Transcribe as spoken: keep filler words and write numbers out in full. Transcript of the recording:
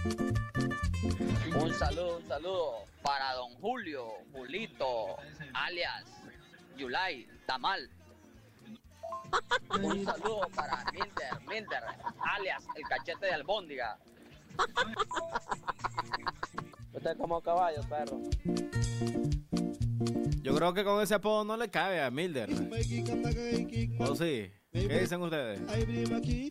Un saludo, un saludo para don Julio, Julito, alias Yulai, Tamal. Un saludo para Milder, Milder, alias el cachete de albóndiga. Usted es como caballo, perro. Yo creo que con ese apodo no le cabe a Milder. ¿O sí? ¿Qué dicen ustedes?